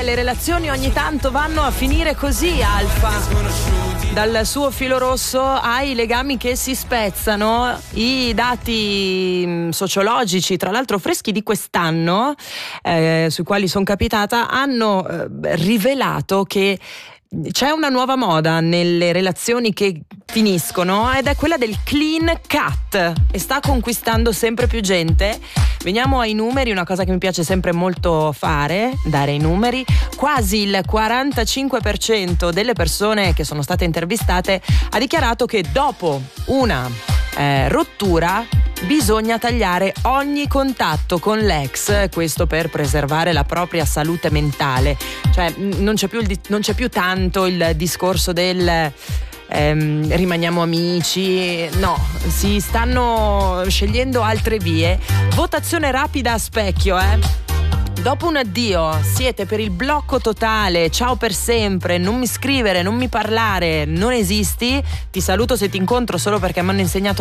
le relazioni ogni tanto vanno a finire così, Alfa. Dal suo filo rosso ai legami che si spezzano. I dati sociologici, tra l'altro freschi di quest'anno, sui quali sono capitata, hanno rivelato che c'è una nuova moda nelle relazioni che finiscono ed è quella del clean cut e sta conquistando sempre più gente. Veniamo ai numeri, una cosa che mi piace sempre molto fare, dare i numeri. Quasi il 45% delle persone che sono state intervistate ha dichiarato che dopo una rottura bisogna tagliare ogni contatto con l'ex, questo per preservare la propria salute mentale. Cioè non c'è più tanto il discorso del rimaniamo amici, no, si stanno scegliendo altre vie. Votazione rapida a specchio, Dopo un addio siete per il blocco totale, ciao per sempre, non mi scrivere, non mi parlare, non esisti, ti saluto se ti incontro solo perché mi hanno insegnato